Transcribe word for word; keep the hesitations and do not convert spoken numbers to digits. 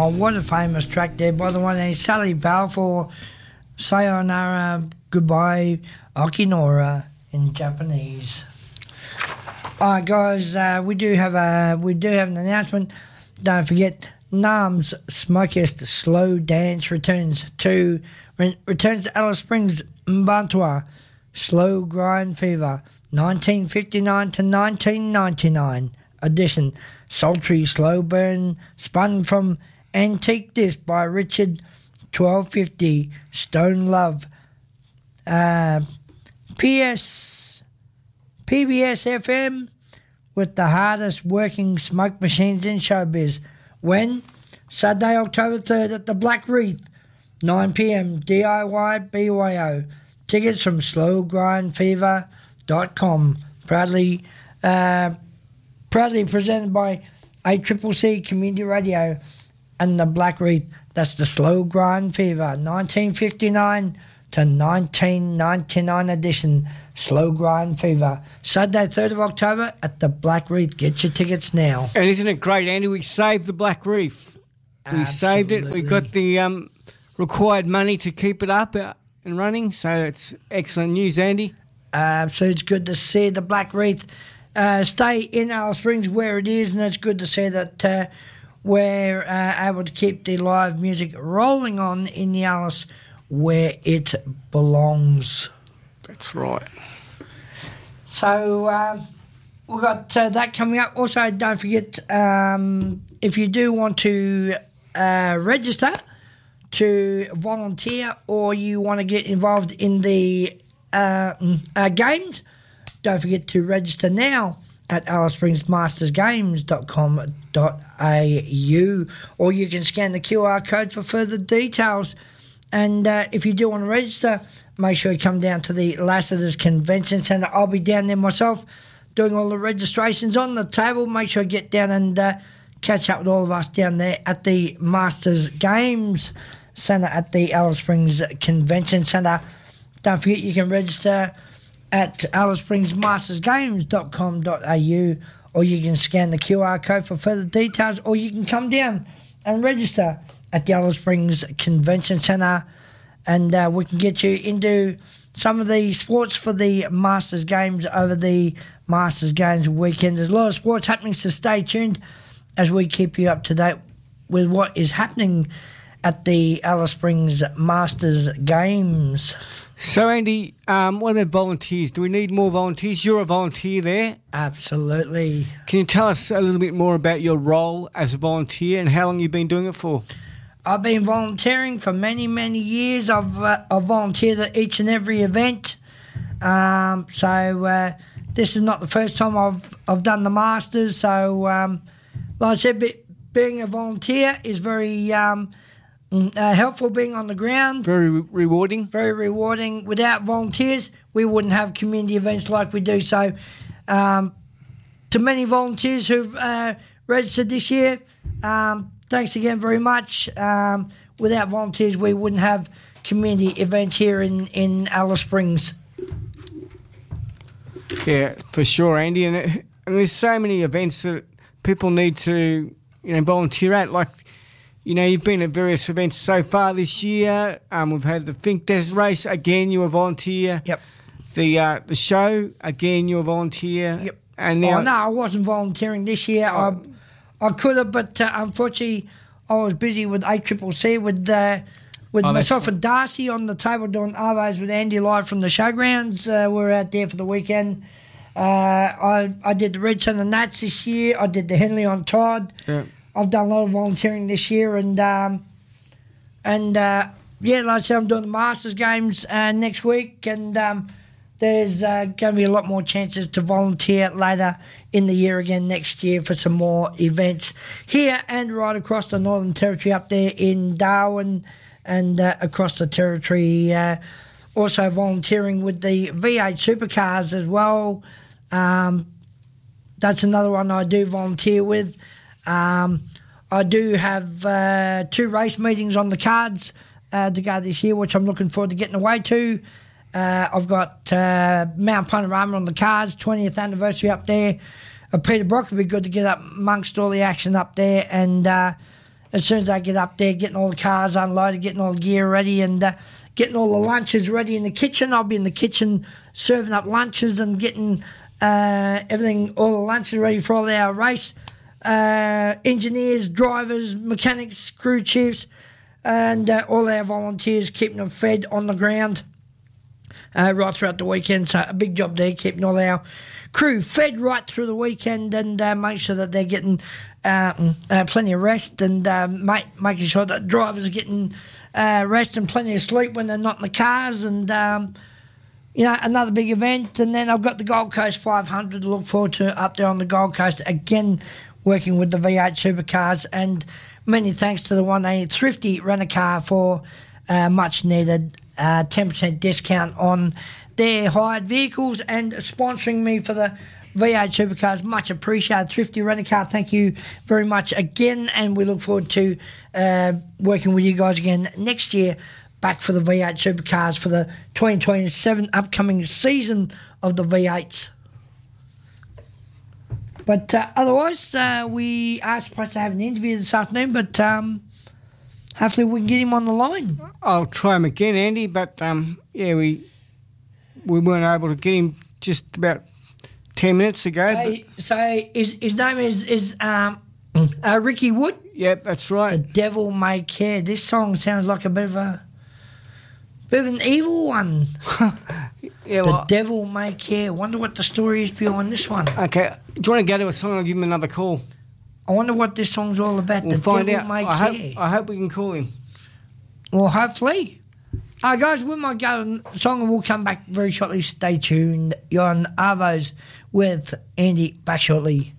Oh, what a famous track there by the one named Sally Balfour. Sayonara, goodbye, Okinora in Japanese. All right, guys, uh, we do have a we do have an announcement. Don't forget, Nam's Smokiest Slow Dance returns to re- returns to Alice Springs, Mbantua. Slow Grind Fever, nineteen fifty-nine to nineteen ninety-nine edition. Sultry slow burn spun from antique disc by Richard. twelve fifty Stone Love. Uh, P S P B S F M with the hardest working smoke machines in showbiz. When? Saturday, October third at the Black Wreath, nine p.m. D I Y B Y O. Tickets from slow grind fever dot com. Proudly, uh, proudly presented by A C C C Community Radio and the Black Wreath. That's the Slow Grind Fever, nineteen fifty-nine to nineteen ninety-nine edition. Slow Grind Fever. Saturday, third of October at the Black Wreath. Get your tickets now. And isn't it great, Andy? We saved the Black Wreath. We Absolutely. saved it. We got the um, required money to keep it up and running. So it's excellent news, Andy. Uh, so it's good to see the Black Wreath uh, stay in Alice Springs where it is, and it's good to see that uh, we're uh, able to keep the live music rolling on in the Alice where it belongs. That's right. So uh, we've got uh, that coming up. Also, don't forget, um, if you do want to uh, register to volunteer or you want to get involved in the uh, uh, games, don't forget to register now at alice springs masters games dot com dot a u, or you can scan the Q R code for further details. And uh, if you do want to register, make sure you come down to the Lassiter's Convention Centre. I'll be down there myself doing all the registrations on the table. Make sure you get down and uh, catch up with all of us down there at the Masters Games Centre at the Alice Springs Convention Centre. Don't forget you can register at alice springs masters games dot com dot a u, or you can scan the Q R code for further details, or you can come down and register at the Alice Springs Convention Centre, and uh, we can get you into some of the sports for the Masters Games over the Masters Games weekend. There's a lot of sports happening, so stay tuned as we keep you up to date with what is happening at the Alice Springs Masters Games. So, Andy, um, what about volunteers? Do we need more volunteers? You're a volunteer there. Absolutely. Can you tell us a little bit more about your role as a volunteer and how long you've been doing it for? I've been volunteering for many, many years. I've, uh, I've volunteered at each and every event. Um, so uh, this is not the first time I've I've done the Masters. So, um, like I said, be, being a volunteer is very um, uh, helpful, being on the ground. Very re- rewarding. Very rewarding. Without volunteers, we wouldn't have community events like we do. So um, to many volunteers who've uh, registered this year, um, thanks again very much. Um, without volunteers, we wouldn't have community events here in, in Alice Springs. Yeah, for sure, Andy. And, and there's so many events that people need to, you know, volunteer at. Like, you know, you've been at various events so far this year. Um, we've had the Think Des race. Again, you were a volunteer. Yep. The uh, the show, again, you were a volunteer. Yep. And now, oh, no, I wasn't volunteering this year. Oh. I I could have, but uh, unfortunately, I was busy with A C C C with uh, with Oh, myself that's- and Darcy on the table doing Arvos with Andy live from the showgrounds. Uh, we were out there for the weekend. Uh, I I did the Red Centre Nats this year. I did the Henley on Todd. Yeah. I've done a lot of volunteering this year, and um, and uh, yeah, like I said, I'm doing the Masters Games uh, next week, and um, there's uh, going to be a lot more chances to volunteer later in the year again next year for some more events here and right across the Northern Territory, up there in Darwin and uh, across the Territory. Uh, also volunteering with the V eight Supercars as well. Um, that's another one I do volunteer with. Um, I do have uh, two race meetings on the cards uh, to go this year, which I'm looking forward to getting away to. Uh, I've got uh, Mount Panorama on the cards, twentieth anniversary up there. Uh, Peter Brock would be good to get up amongst all the action up there, and uh, as soon as they get up there, getting all the cars unloaded, getting all the gear ready, and uh, getting all the lunches ready in the kitchen. I'll be in the kitchen serving up lunches and getting uh, everything, all the lunches ready for all our race uh, engineers, drivers, mechanics, crew chiefs, and uh, all our volunteers, keeping them fed on the ground uh, right throughout the weekend. So a big job there, keeping all our crew fed right through the weekend and uh, make sure that they're getting uh, uh, plenty of rest and uh, make, making sure that drivers are getting uh, rest and plenty of sleep when they're not in the cars. And, um, you know, another big event. And then I've got the Gold Coast five hundred to look forward to up there on the Gold Coast, again working with the V eight Supercars. And many thanks to the one eighty Thrifty Rent-A-Car for uh, much needed uh, ten percent discount on their hired vehicles and sponsoring me for the V eight Supercars. Much appreciated. Thrifty Rent-A-Car, thank you very much again, and we look forward to uh, working with you guys again next year back for the V eight Supercars for the twenty twenty-seven upcoming season of the V eights. But uh, otherwise, uh, we are supposed to have an interview this afternoon, but um, hopefully we can get him on the line. I'll try him again, Andy, but um, yeah, we we weren't able to get him just about ten minutes ago. So, so his, his name is, is um, uh, Ricky Wood? Yep, that's right. The Devil May Care. This song sounds like a bit of a bit of an evil one. Yeah, the well, Devil May Care. Wonder what the story is behind this one. Okay, do you want to go to a song? I'll give him another call. I wonder what this song's all about. We'll the find Devil out. May I Care. hope, I hope we can call him. Well, hopefully. Uh, guys, we might go on the song and we'll come back very shortly. Stay tuned. You're on Arvos with Andy back shortly.